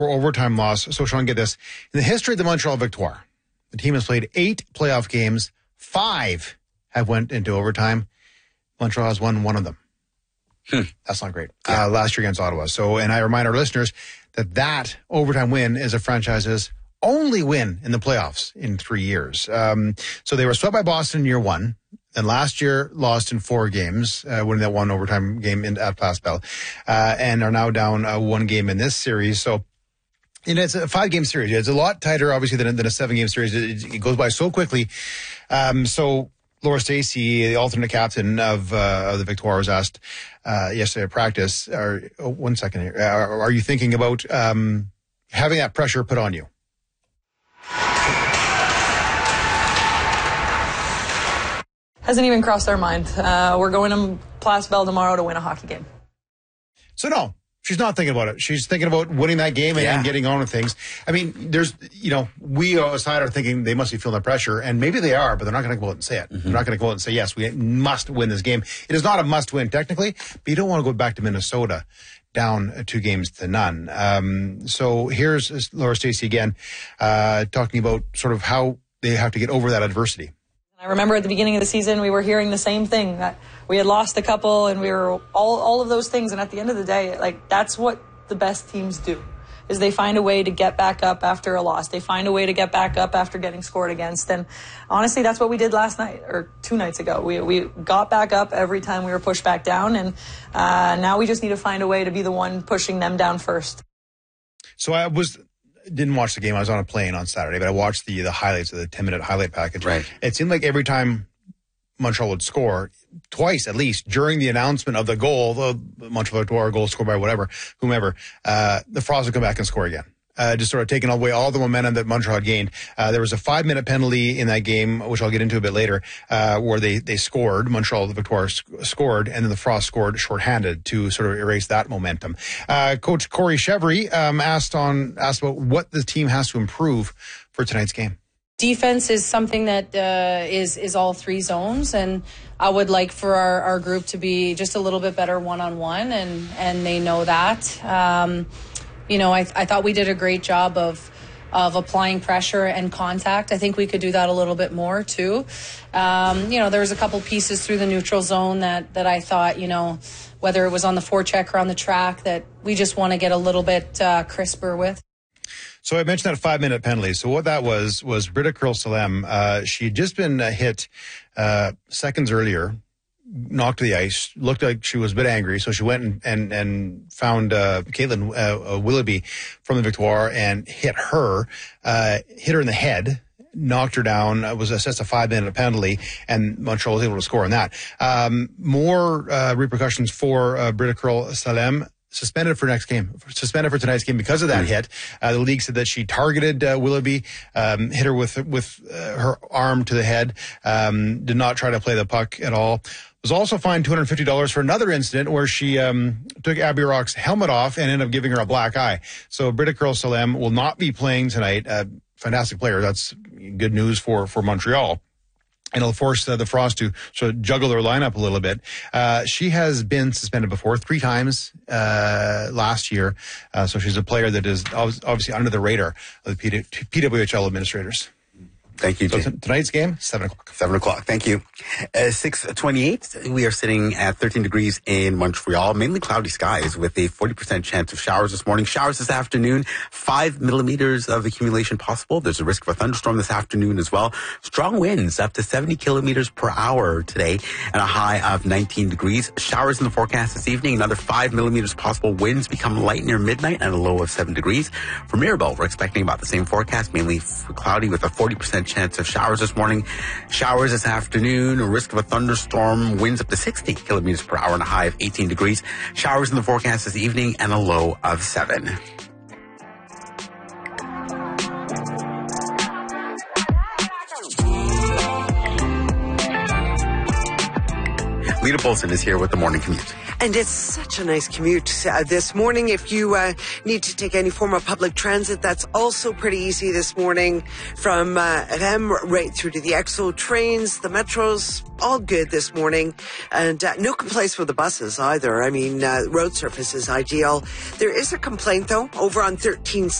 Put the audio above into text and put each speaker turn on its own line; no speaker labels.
overtime loss. So, Sean, get this. In the history of the Montreal Victoire, the team has played 8 playoff games. 5 have went into overtime. Montreal has won 1 of them. That's not great. Last year against Ottawa. So, and I remind our listeners that overtime win is a franchise's only win in the playoffs in 3 years. So they were swept by Boston in year 1. And last year lost in 4 games, winning that 1 overtime game at Place Bell, and are now down 1 game in this series. So, it's a 5-game series. It's a lot tighter, obviously, than a 7-game series. It goes by so quickly. So Laura Stacey, the alternate captain of the Victoire, was asked yesterday at practice. 1 second here. Are you thinking about having that pressure put on you?
Hasn't even crossed our mind. We're going to Place Bell tomorrow to win a hockey game.
So no, she's not thinking about it. She's thinking about winning that game and getting on with things. I mean, we outside are thinking they must be feeling the pressure, and maybe they are, but they're not going to go out and say it. They're not going to go out and say, yes, we must win this game. It is not a must win technically, but you don't want to go back to Minnesota down 2-0. So here's Laura Stacey again, talking about sort of how they have to get over that adversity.
I remember at the beginning of the season, we were hearing the same thing, that we had lost a couple and we were all of those things. And at the end of the day, that's what the best teams do, is they find a way to get back up after a loss. They find a way to get back up after getting scored against. And honestly, that's what we did last night or 2 nights ago. We got back up every time we were pushed back down. And now we just need to find a way to be the one pushing them down first.
So didn't watch the game. I was on a plane on Saturday, but I watched the highlights of the 10-minute highlight package.
Right.
It seemed like every time Montreal would score, twice at least, during the announcement of the goal, the Montreal Victoire goal scored by whomever, the Frost would come back and score again. Just sort of taking away all the momentum that Montreal had gained. There was a 5-minute penalty in that game, which I'll get into a bit later, where they scored. Montreal, the Victoire scored, and then the Frost scored shorthanded to sort of erase that momentum. Coach Corey Chevry asked about what the team has to improve for tonight's game.
Defense is something that is all 3 zones, and I would like for our group to be just a little bit better one-on-one, and they know that. I thought we did a great job of applying pressure and contact. I think we could do that a little bit more too. There was a couple pieces through the neutral zone that I thought, whether it was on the forecheck or on the track, that we just want to get a little bit crisper with.
So I mentioned that 5-minute penalty. So what that was Britta Curl-Salem. She had just been hit seconds earlier, knocked to the ice, looked like she was a bit angry. So she went and found Caitlin Willoughby from the Victoire and hit her in the head, knocked her down. It was assessed a 5-minute penalty, and Montreal was able to score on that. More repercussions for Britta Curl-Salem. Suspended for tonight's game because of that hit. The league said that she targeted Willoughby, hit her with her arm to the head, did not try to play the puck at all. Was also fined $250 for another incident where she took Abby Rock's helmet off and ended up giving her a black eye. So Britta Curl-Salem will not be playing tonight. Fantastic player. That's good news for Montreal. And it'll force the Frost to sort of juggle their lineup a little bit. She has been suspended before 3 times last year. So she's a player that is obviously under the radar of the PWHL administrators.
Thank you, Jay.
So tonight's game, 7 o'clock.
7 o'clock. Thank you. 6:28. We are sitting at 13 degrees in Montreal. Mainly cloudy skies with a 40% chance of showers this morning. Showers this afternoon. 5 millimeters of accumulation possible. There's a risk of a thunderstorm this afternoon as well. Strong winds up to 70 kilometers per hour today and a high of 19 degrees. Showers in the forecast this evening. Another 5 millimeters possible. Winds become light near midnight and a low of 7 degrees. For Mirabel, we're expecting about the same forecast. Mainly cloudy with a 40% chance of showers this morning. Showers this afternoon, a risk of a thunderstorm, winds up to 60 kilometers per hour and a high of 18 degrees. Showers in the forecast this evening and a low of 7. Anita Bolson is here with the morning commute.
And it's such a nice commute this morning. If you need to take any form of public transit, that's also pretty easy this morning. From FM right through to the EXO trains, the metros, all good this morning. And no complaints with the buses either. I mean, road surface is ideal. There is a complaint, though, over on 13